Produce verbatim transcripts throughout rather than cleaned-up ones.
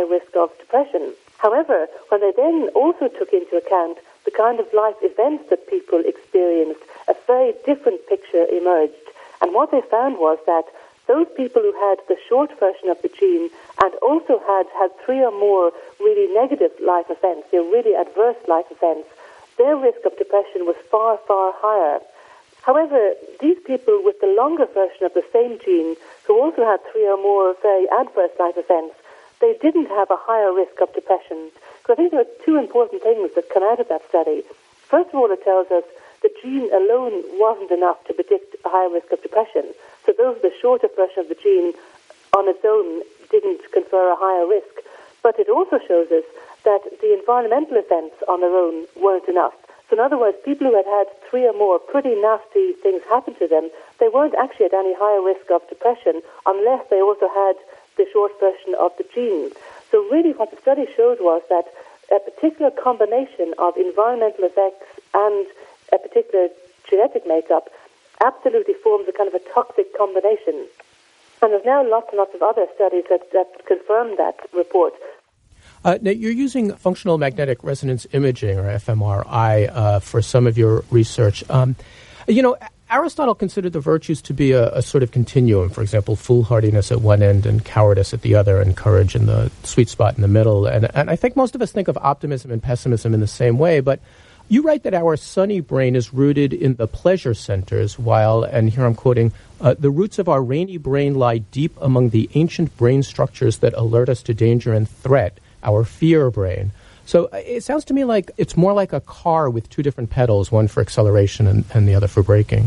high risk of depression. However, when they then also took into account the kind of life events that people experienced, a very different picture emerged. And what they found was that those people who had the short version of the gene and also had had three or more really negative life events, you know, really adverse life events, their risk of depression was far, far higher. However, these people with the longer version of the same gene, who also had three or more very adverse life events, they didn't have a higher risk of depression. So I think there are two important things that come out of that study. First of all, it tells us the gene alone wasn't enough to predict a higher risk of depression. So those with the shorter version of the gene on its own didn't confer a higher risk. But it also shows us that the environmental events on their own weren't enough. So in other words, people who had had three or more pretty nasty things happen to them, they weren't actually at any higher risk of depression unless they also had the short version of the gene. So really what the study showed was that a particular combination of environmental effects and a particular genetic makeup absolutely forms a kind of a toxic combination. And there's now lots and lots of other studies that, that confirm that report. Uh, now, you're using functional magnetic resonance imaging, or f M R I, uh, for some of your research. Um, you know, Aristotle considered the virtues to be a, a sort of continuum. For example, foolhardiness at one end and cowardice at the other, and courage in the sweet spot in the middle. And, and I think most of us think of optimism and pessimism in the same way, but you write that our sunny brain is rooted in the pleasure centers, while, and here I'm quoting, uh, the roots of our rainy brain lie deep among the ancient brain structures that alert us to danger and threat, our fear brain. So it sounds to me like it's more like a car with two different pedals, one for acceleration and, and the other for braking.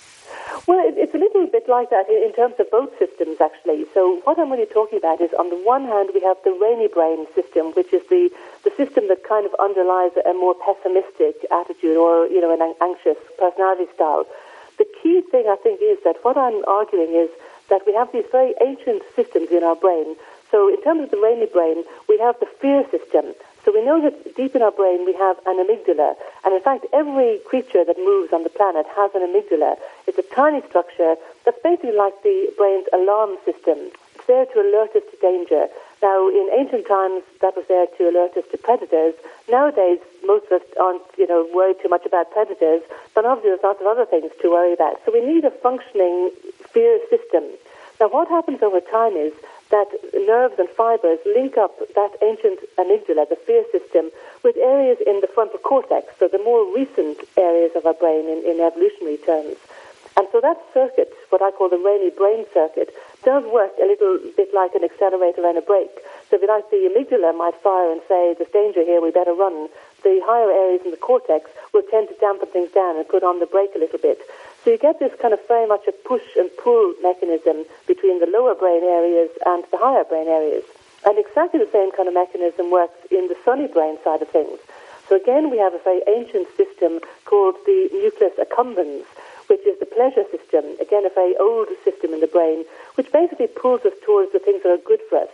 Well, it's a little bit like that in terms of both systems, actually. So what I'm really talking about is, on the one hand, we have the rainy brain system, which is the, the system that kind of underlies a more pessimistic attitude or, you know, an anxious personality style. The key thing, I think, is that what I'm arguing is that we have these very ancient systems in our brain. So in terms of the rainy brain, we have the fear system. So we know that deep in our brain we have an amygdala. And in fact, every creature that moves on the planet has an amygdala. It's a tiny structure that's basically like the brain's alarm system. It's there to alert us to danger. Now, in ancient times, that was there to alert us to predators. Nowadays, most of us aren't, you know, worried too much about predators, but obviously there's lots of other things to worry about. So we need a functioning fear system. Now, what happens over time is that nerves and fibers link up that ancient amygdala, the fear system, with areas in the frontal cortex, so the more recent areas of our brain in, in evolutionary terms. And so that circuit, what I call the rainy brain circuit, does work a little bit like an accelerator and a brake. So if you like, the amygdala might fire and say, there's danger here, we better run. The higher areas in the cortex will tend to dampen things down and put on the brake a little bit. So you get this kind of very much a push and pull mechanism between the lower brain areas and the higher brain areas. And exactly the same kind of mechanism works in the sunny brain side of things. So again, we have a very ancient system called the nucleus accumbens, which is the pleasure system, again a very old system in the brain, which basically pulls us towards the things that are good for us.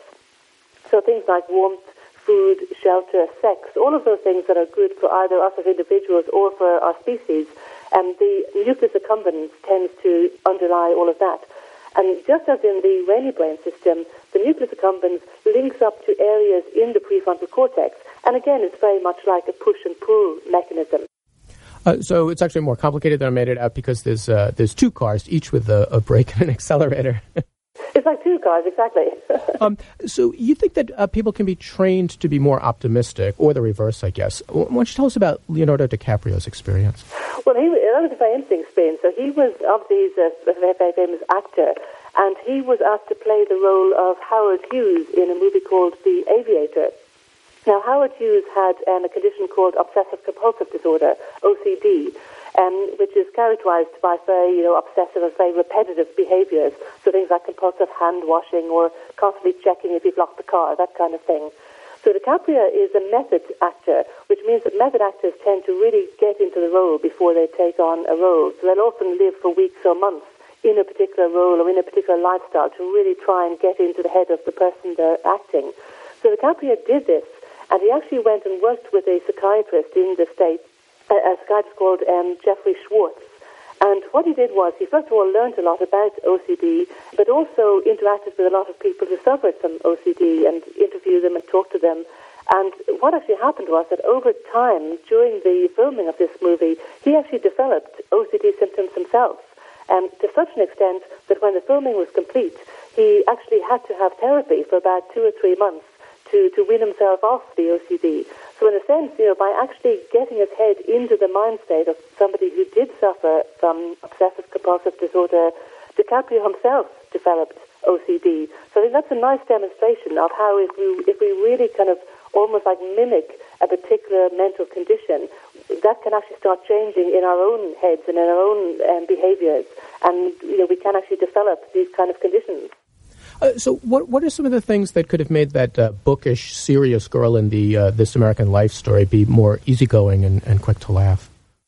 So things like warmth, food, shelter, sex, all of those things that are good for either us as individuals or for our species. And the nucleus accumbens tends to underlie all of that. And just as in the rainy brain system, the nucleus accumbens links up to areas in the prefrontal cortex. And again, it's very much like a push and pull mechanism. Uh, so it's actually more complicated than I made it out, because there's uh, there's two cars, each with a, a brake and an accelerator. It's like two cars, exactly. um, so you think that uh, people can be trained to be more optimistic, or the reverse, I guess. Why don't you tell us about Leonardo DiCaprio's experience? Well, he, that was a very interesting experience. So he was, obviously, he's a, a very, very famous actor, and he was asked to play the role of Howard Hughes in a movie called The Aviator. Now, Howard Hughes had um, a condition called obsessive-compulsive disorder, O C D, um, which is characterized by very, you know, obsessive and very repetitive behaviors. So things like compulsive hand-washing or constantly checking if you've locked the car, that kind of thing. So DiCaprio is a method actor, which means that method actors tend to really get into the role before they take on a role. So they'll often live for weeks or months in a particular role or in a particular lifestyle to really try and get into the head of the person they're acting. So DiCaprio did this. And he actually went and worked with a psychiatrist in the States, a, a psychiatrist called um, Jeffrey Schwartz. And what he did was he first of all learned a lot about O C D, but also interacted with a lot of people who suffered from O C D and interviewed them and talked to them. And what actually happened was that over time, during the filming of this movie, he actually developed O C D symptoms himself, um, to such an extent that when the filming was complete, he actually had to have therapy for about two or three months to, to wean himself off the O C D. So in a sense, you know, by actually getting his head into the mind state of somebody who did suffer from obsessive compulsive disorder, DiCaprio himself developed O C D. So I think that's a nice demonstration of how if we if we really kind of almost like mimic a particular mental condition, that can actually start changing in our own heads and in our own um, behaviors, and you know we can actually develop these kind of conditions. Uh, so what what are some of the things that could have made that uh, bookish, serious girl in the uh, This American Life story be more easygoing and, and quick to laugh?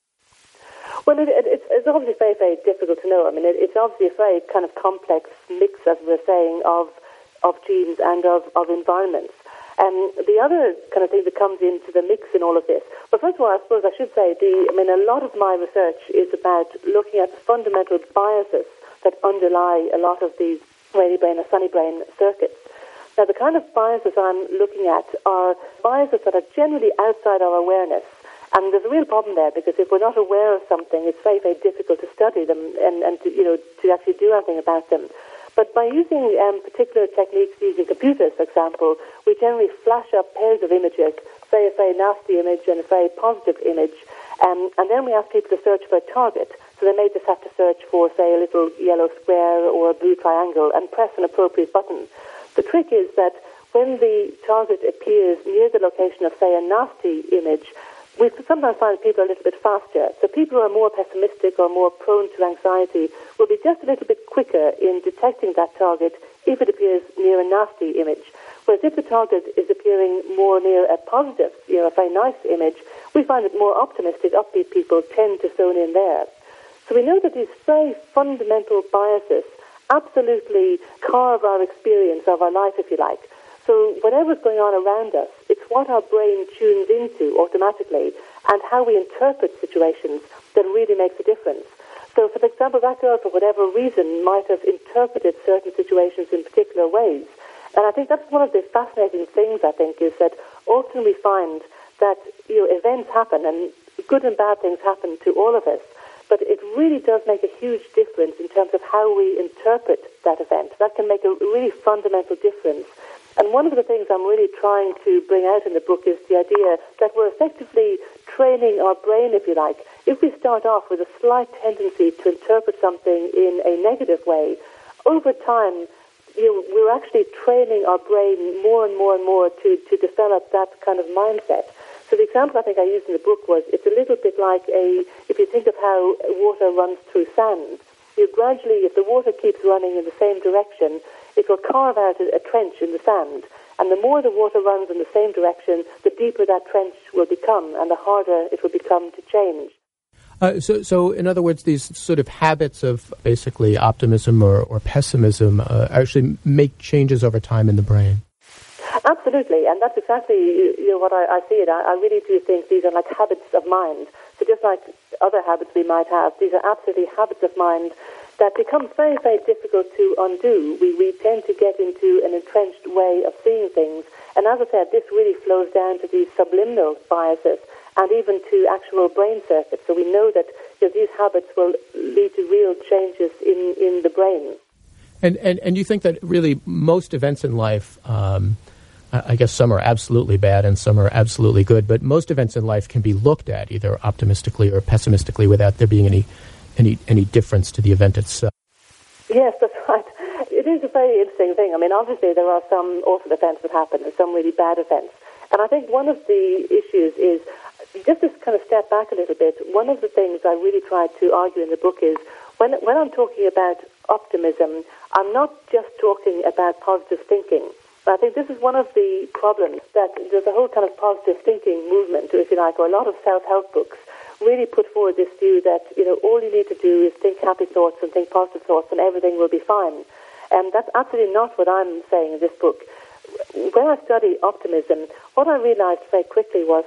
Well, it, it, it's, it's obviously very, very difficult to know. I mean, it, it's obviously a very kind of complex mix, as we were saying, of of genes and of, of environments. And the other kind of thing that comes into the mix in all of this, well, first of all, I suppose I should say, the I mean, a lot of my research is about looking at the fundamental biases that underlie a lot of these rainy brain or sunny brain circuits. Now, the kind of biases I'm looking at are biases that are generally outside our awareness. And there's a real problem there, because if we're not aware of something, it's very, very difficult to study them and, and to, you know, to actually do anything about them. But by using um, particular techniques using computers, for example, we generally flash up pairs of images, say a very nasty image and a very positive image, um, and then we ask people to search for a target. So they may just have to search for, say, a little yellow square or a blue triangle and press an appropriate button. The trick is that when the target appears near the location of, say, a nasty image, we sometimes find people are a little bit faster. So people who are more pessimistic or more prone to anxiety will be just a little bit quicker in detecting that target if it appears near a nasty image. Whereas if the target is appearing more near a positive, you know, a very nice image, we find that more optimistic, upbeat people tend to zone in there. So we know that these very fundamental biases absolutely carve our experience of our life, if you like. So whatever's going on around us, it's what our brain tunes into automatically and how we interpret situations that really makes a difference. So, for example, that girl, for whatever reason, might have interpreted certain situations in particular ways. And I think that's one of the fascinating things, I think, is that often we find that, you know, events happen and good and bad things happen to all of us. But it really does make a huge difference in terms of how we interpret that event. That can make a really fundamental difference. And one of the things I'm really trying to bring out in the book is the idea that we're effectively training our brain, if you like. If we start off with a slight tendency to interpret something in a negative way, over time, you know, we're actually training our brain more and more and more to, to develop that kind of mindset. So the example I think I used in the book was, it's a little bit like a, if you think of how water runs through sand, you gradually, if the water keeps running in the same direction, it will carve out a, a trench in the sand. And the more the water runs in the same direction, the deeper that trench will become, and the harder it will become to change. Uh, so, so, in other words, these sort of habits of basically optimism or, or pessimism uh, actually make changes over time in the brain. Absolutely, and that's exactly you know, what I, I see it. I, I really do think these are like habits of mind. So just like other habits we might have, these are absolutely habits of mind that become very, very difficult to undo. We, we tend to get into an entrenched way of seeing things. And as I said, this really flows down to these subliminal biases and even to actual brain circuits. So we know that you know, these habits will lead to real changes in, in the brain. And, and and you think that really most events in life, um, I guess some are absolutely bad and some are absolutely good, but most events in life can be looked at either optimistically or pessimistically without there being any any any difference to the event itself. Yes, that's right. It is a very interesting thing. I mean, obviously there are some awful events that happen and some really bad events. And I think one of the issues is, just to kind of step back a little bit, one of the things I really try to argue in the book is, when when I'm talking about optimism, I'm not just talking about positive thinking. I think this is one of the problems, that there's a whole kind of positive thinking movement, if you like, or a lot of self-help books really put forward this view that, you know, all you need to do is think happy thoughts and think positive thoughts and everything will be fine. And that's absolutely not what I'm saying in this book. When I study optimism, what I realized very quickly was that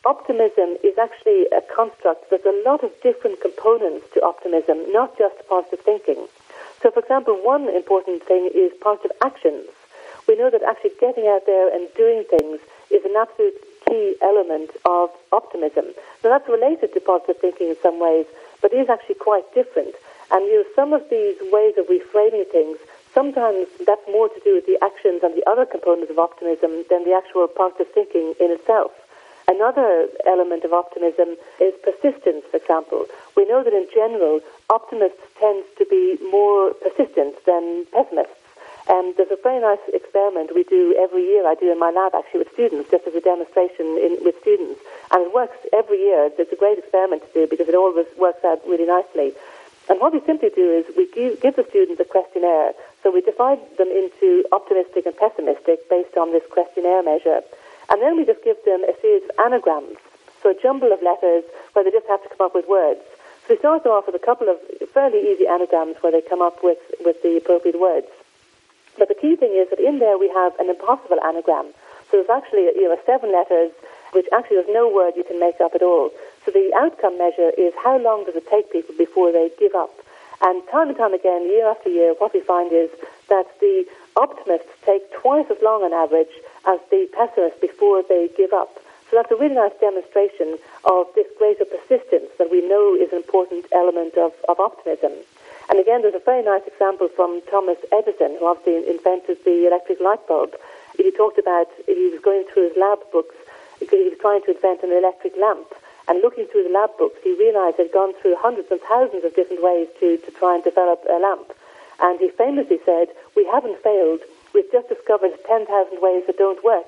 optimism is actually a construct. There's a lot of different components to optimism, not just positive thinking. So, for example, one important thing is positive actions. We know that actually getting out there and doing things is an absolute key element of optimism. Now, that's related to positive thinking in some ways, but is actually quite different. And you know, some of these ways of reframing things, sometimes that's more to do with the actions and the other components of optimism than the actual positive thinking in itself. Another element of optimism is persistence, for example. We know that in general, optimists tend to be more persistent than pessimists. And there's a very nice experiment we do every year. I do in my lab, actually, with students, just as a demonstration in, with students. And it works every year. It's a great experiment to do because it always works out really nicely. And what we simply do is we give, give the students a questionnaire. So we divide them into optimistic and pessimistic based on this questionnaire measure. And then we just give them a series of anagrams, so a jumble of letters where they just have to come up with words. So we start them off with a couple of fairly easy anagrams where they come up with, with the appropriate words. But the key thing is that in there we have an impossible anagram. So there's actually you know seven letters, which actually there's no word you can make up at all. So the outcome measure is how long does it take people before they give up. And time and time again, year after year, what we find is that the optimists take twice as long on average as the pessimists before they give up. So that's a really nice demonstration of this greater persistence that we know is an important element of, of optimism. And again, there's a very nice example from Thomas Edison, who obviously invented the electric light bulb. He talked about, he was going through his lab books, he was trying to invent an electric lamp. And looking through the lab books, he realized he'd gone through hundreds and thousands of different ways to, to try and develop a lamp. And he famously said, "We haven't failed. We've just discovered ten thousand ways that don't work."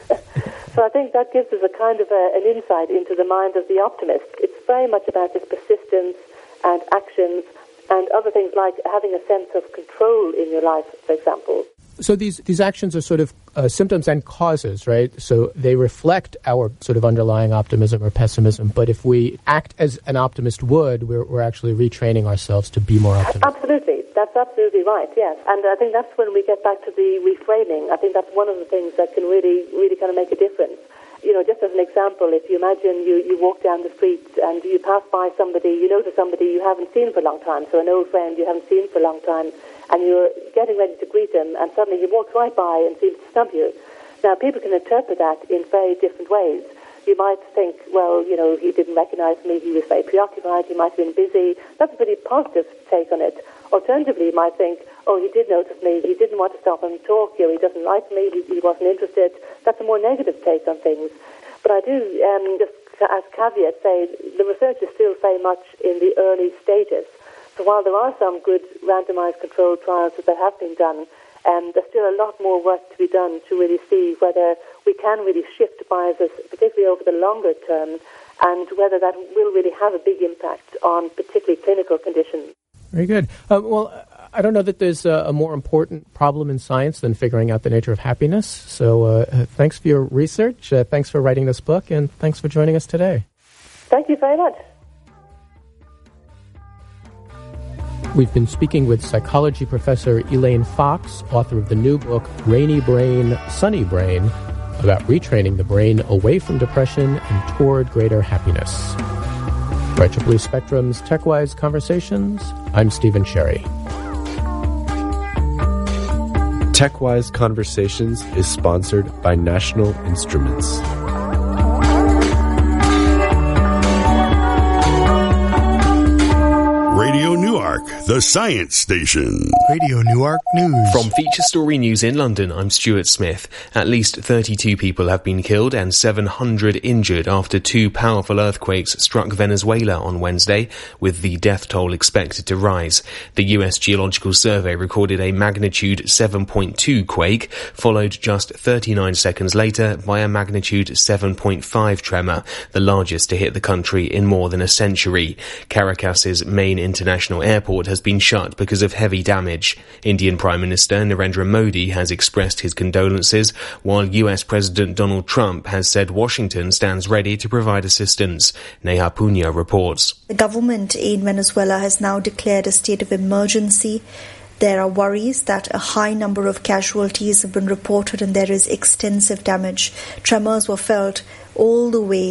So I think that gives us a kind of a, an insight into the mind of the optimist. It's very much about this persistence and actions and other things like having a sense of control in your life, for example. So these, these actions are sort of uh, symptoms and causes, right? So they reflect our sort of underlying optimism or pessimism. But if we act as an optimist would, we're, we're actually retraining ourselves to be more optimistic. Absolutely. That's absolutely right, yes. And I think that's when we get back to the reframing. I think that's one of the things that can really, really kind of make a difference. You know, just as an example, if you imagine you, you walk down the street and you pass by somebody, you notice somebody you haven't seen for a long time, so an old friend you haven't seen for a long time, and you're getting ready to greet him, and suddenly he walks right by and seems to snub you. Now, people can interpret that in very different ways. You might think, well, you know, he didn't recognize me, he was very preoccupied, he might have been busy. That's a pretty positive take on it. Alternatively, you might think, oh, he did notice me, he didn't want to stop and talk, you know, he doesn't like me, he, he wasn't interested. That's a more negative take on things. But I do, um, just as caveat, say the research is still very much in the early stages. So while there are some good randomized controlled trials that have been done, um, there's still a lot more work to be done to really see whether we can really shift biases, particularly over the longer term, and whether that will really have a big impact on particularly clinical conditions. Very good. Uh, well, I don't know that there's a, a more important problem in science than figuring out the nature of happiness. So uh, thanks for your research, uh, thanks for writing this book, and thanks for joining us today. Thank you very much. We've been speaking with psychology professor Elaine Fox, author of the new book, Rainy Brain, Sunny Brain, about retraining the brain away from depression and toward greater happiness. For I triple E Spectrum's TechWise Conversations, I'm Stephen Sherry. TechWise Conversations is sponsored by National Instruments. Radio Newark, the science station. Radio Newark News. From Feature Story News in London, I'm Stuart Smith. At least thirty-two people have been killed and seven hundred injured after two powerful earthquakes struck Venezuela on Wednesday, with the death toll expected to rise. The U S Geological Survey recorded a magnitude seven point two quake, followed just thirty-nine seconds later by a magnitude seven point five tremor, the largest to hit the country in more than a century. Caracas's main international airport has been shut because of heavy damage. Indian Prime Minister Narendra Modi has expressed his condolences, while U S President Donald Trump has said Washington stands ready to provide assistance. Neha Punya reports. The government in Venezuela has now declared a state of emergency. There are worries that a high number of casualties have been reported and there is extensive damage. Tremors were felt all the way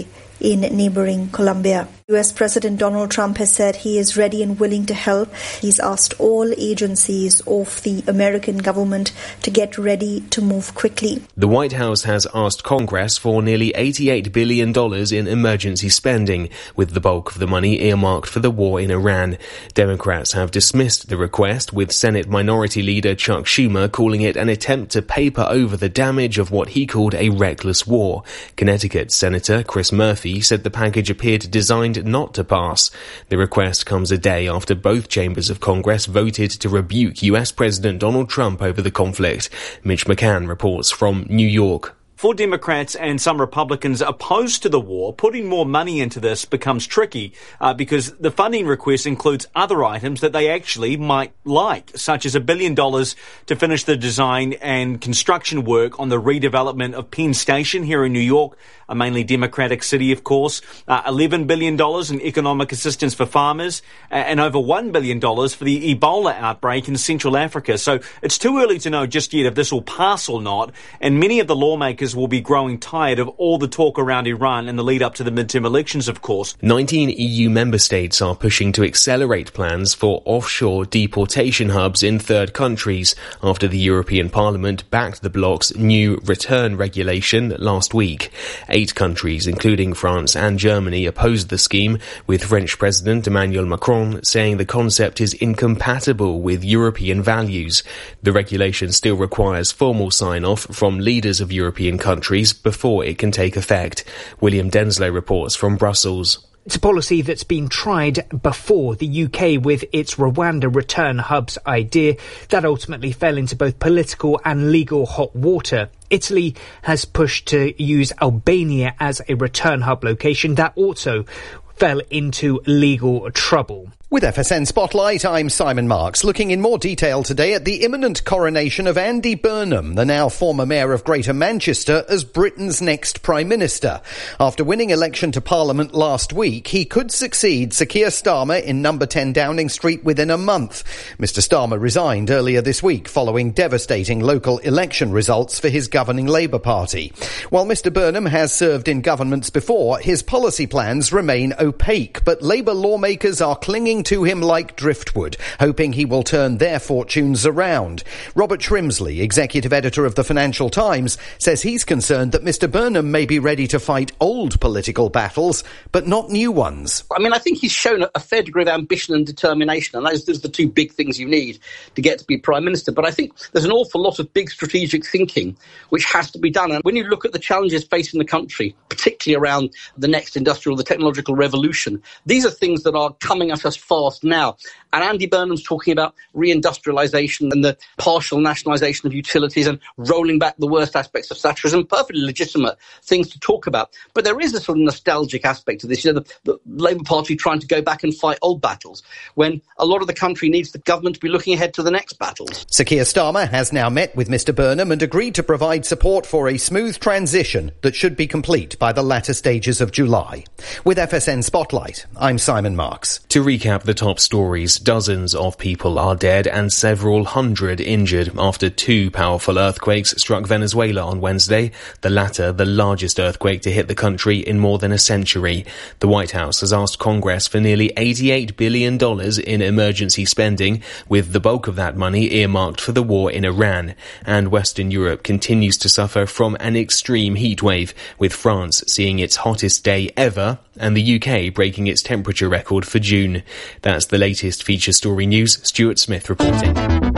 in neighboring Colombia. U S President Donald Trump has said he is ready and willing to help. He's asked all agencies of the American government to get ready to move quickly. The White House has asked Congress for nearly eighty-eight billion dollars in emergency spending, with the bulk of the money earmarked for the war in Iran. Democrats have dismissed the request, with Senate Minority Leader Chuck Schumer calling it an attempt to paper over the damage of what he called a reckless war. Connecticut Senator Chris Murphy said the package appeared designed not to pass. The request comes a day after both chambers of Congress voted to rebuke U S President Donald Trump over the conflict. Mitch McCann reports from New York. For Democrats and some Republicans opposed to the war, putting more money into this becomes tricky uh, because the funding request includes other items that they actually might like, such as a billion dollars to finish the design and construction work on the redevelopment of Penn Station here in New York, a mainly Democratic city, of course, uh, eleven billion dollars in economic assistance for farmers, uh, and over one billion dollars for the Ebola outbreak in Central Africa. So it's too early to know just yet if this will pass or not, and many of the lawmakers will be growing tired of all the talk around Iran in the lead up to the midterm elections, of course. nineteen E U member states are pushing to accelerate plans for offshore deportation hubs in third countries after the European Parliament backed the bloc's new return regulation last week. Eight countries, including France and Germany, opposed the scheme, with French President Emmanuel Macron saying the concept is incompatible with European values. The regulation still requires formal sign-off from leaders of European countries before it can take effect. William Denslow reports from Brussels. It's a policy that's been tried before. The U K with its Rwanda return hubs idea that ultimately fell into both political and legal hot water. Italy has pushed to use Albania as a return hub location that also fell into legal trouble. With F S N Spotlight, I'm Simon Marks, looking in more detail today at the imminent coronation of Andy Burnham, the now former Mayor of Greater Manchester, as Britain's next Prime Minister. After winning election to Parliament last week, he could succeed Sir Keir Starmer in number ten Downing Street within a month. Mister Starmer resigned earlier this week following devastating local election results for his governing Labour Party. While Mister Burnham has served in governments before, his policy plans remain opaque, but Labour lawmakers are clinging to him like driftwood, hoping he will turn their fortunes around. Robert Shrimsley, executive editor of the Financial Times, says he's concerned that Mister Burnham may be ready to fight old political battles, but not new ones. I mean, I think he's shown a fair degree of ambition and determination, and those are the two big things you need to get to be Prime Minister. But I think there's an awful lot of big strategic thinking which has to be done. And when you look at the challenges facing the country, particularly around the next industrial, the technological revolution, these are things that are coming at us fast now. And Andy Burnham's talking about reindustrialisation and the partial nationalisation of utilities and rolling back the worst aspects of Thatcherism. Perfectly legitimate things to talk about. But there is a sort of nostalgic aspect to this. You know, the, the Labour Party trying to go back and fight old battles when a lot of the country needs the government to be looking ahead to the next battles. Sir Keir Starmer has now met with Mister Burnham and agreed to provide support for a smooth transition that should be complete by the latter stages of July. With F S N Spotlight, I'm Simon Marks. To recap the top stories, dozens of people are dead and several hundred injured after two powerful earthquakes struck Venezuela on Wednesday, the latter the largest earthquake to hit the country in more than a century. The White House has asked Congress for nearly eighty-eight billion dollars in emergency spending, with the bulk of that money earmarked for the war in Iran. And Western Europe continues to suffer from an extreme heatwave, with France seeing its hottest day ever and the U K breaking its temperature record for June. That's the latest feature story news. Stuart Smith reporting.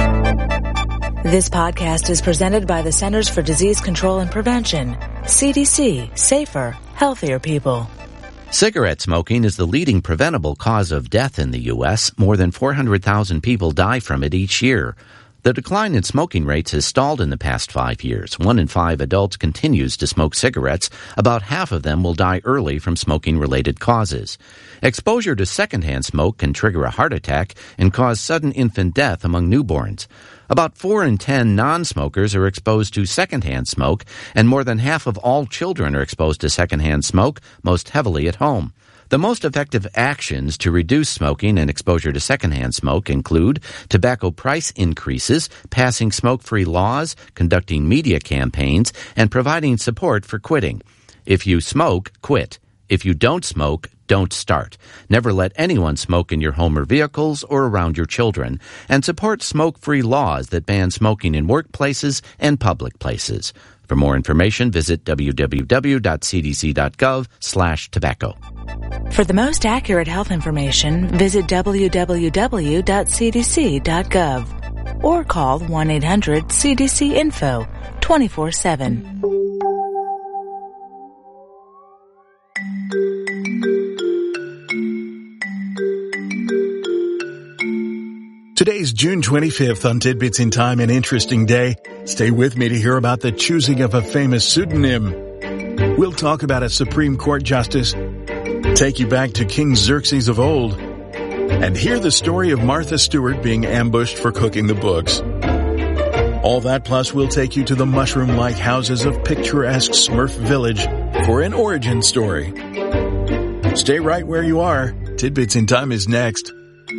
This podcast is presented by the Centers for Disease Control and Prevention. C D C. Safer, healthier people. Cigarette smoking is the leading preventable cause of death in the U S. More than four hundred thousand people die from it each year. The decline in smoking rates has stalled in the past five years. One in five adults continues to smoke cigarettes. About half of them will die early from smoking-related causes. Exposure to secondhand smoke can trigger a heart attack and cause sudden infant death among newborns. About four in ten non-smokers are exposed to secondhand smoke, and more than half of all children are exposed to secondhand smoke, most heavily at home. The most effective actions to reduce smoking and exposure to secondhand smoke include tobacco price increases, passing smoke-free laws, conducting media campaigns, and providing support for quitting. If you smoke, quit. If you don't smoke, don't start. Never let anyone smoke in your home or vehicles or around your children. And support smoke-free laws that ban smoking in workplaces and public places. For more information, visit w w w dot c d c dot gov slash tobacco. For the most accurate health information, visit w w w dot c d c dot gov or call one eight hundred C D C info twenty-four seven. Today's June twenty-fifth on Tidbits in Time, an interesting day. Stay with me to hear about the choosing of a famous pseudonym. We'll talk about a Supreme Court justice, take you back to King Xerxes of old, and hear the story of Martha Stewart being ambushed for cooking the books. All that plus we'll take you to the mushroom-like houses of picturesque Smurf Village for an origin story. Stay right where you are. Tidbits in Time is next.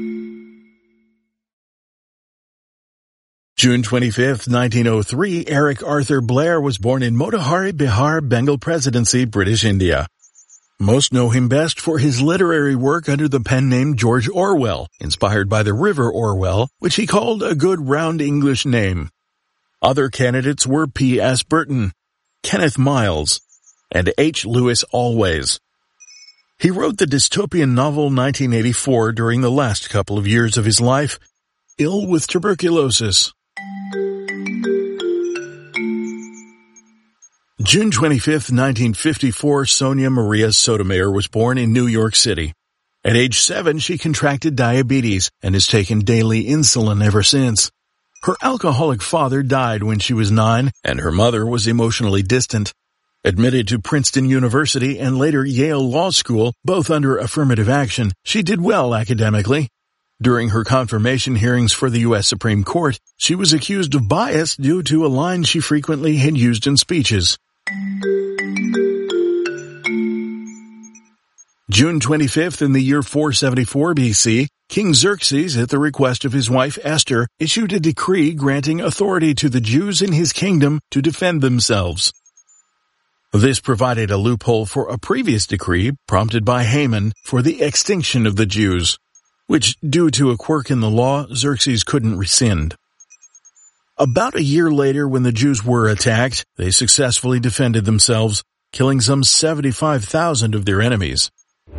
June twenty-fifth, nineteen oh three, Eric Arthur Blair was born in Motihari, Bihar, Bengal Presidency, British India. Most know him best for his literary work under the pen name George Orwell, inspired by the River Orwell, which he called a good round English name. Other candidates were P S Burton, Kenneth Miles, and H. Lewis Always. He wrote the dystopian novel nineteen eighty-four during the last couple of years of his life, ill with tuberculosis. June twenty-fifth, nineteen fifty-four, Sonia Maria Sotomayor was born in New York City. At age seven, she contracted diabetes and has taken daily insulin ever since. Her alcoholic father died when she was nine, and her mother was emotionally distant. Admitted to Princeton University and later Yale Law School, both under affirmative action, she did well academically. During her confirmation hearings for the U S Supreme Court, she was accused of bias due to a line she frequently had used in speeches. June twenty-fifth, in the year four seventy-four B C, King Xerxes, at the request of his wife Esther, issued a decree granting authority to the Jews in his kingdom to defend themselves. This provided a loophole for a previous decree, prompted by Haman, for the extinction of the Jews, which, due to a quirk in the law, Xerxes couldn't rescind. About a year later, when the Jews were attacked, they successfully defended themselves, killing some seventy-five thousand of their enemies.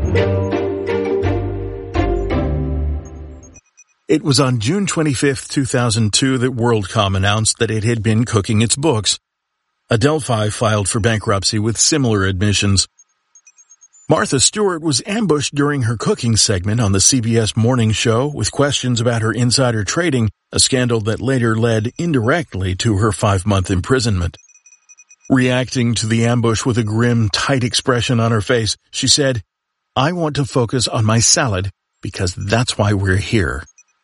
It was on June twenty-fifth, two thousand two that WorldCom announced that it had been cooking its books. Adelphi filed for bankruptcy with similar admissions. Martha Stewart was ambushed during her cooking segment on the C B S Morning Show with questions about her insider trading, a scandal that later led indirectly to her five-month imprisonment. Reacting to the ambush with a grim, tight expression on her face, she said, "I want to focus on my salad because that's why we're here."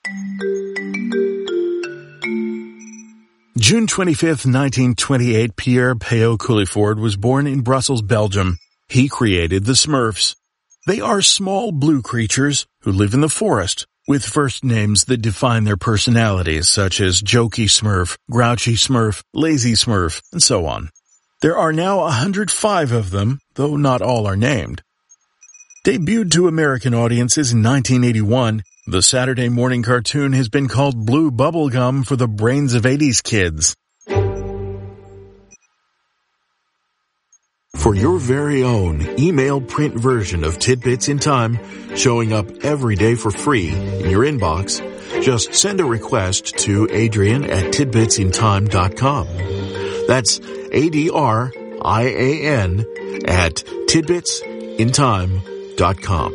June twenty-fifth, nineteen twenty-eight, Pierre Péot Culliford was born in Brussels, Belgium. He created the Smurfs. They are small blue creatures who live in the forest, with first names that define their personalities, such as Jokey Smurf, Grouchy Smurf, Lazy Smurf, and so on. There are now one hundred five of them, though not all are named. Debuted to American audiences in nineteen eighty-one, the Saturday morning cartoon has been called Blue Bubblegum for the brains of eighties kids. For your very own email print version of Tidbits in Time, showing up every day for free in your inbox, just send a request to Adrian at tidbits in time dot com. That's A D R I A N at tidbits in time dot com.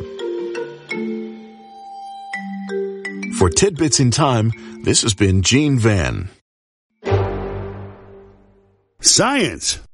For Tidbits in Time, this has been Gene Van. Science.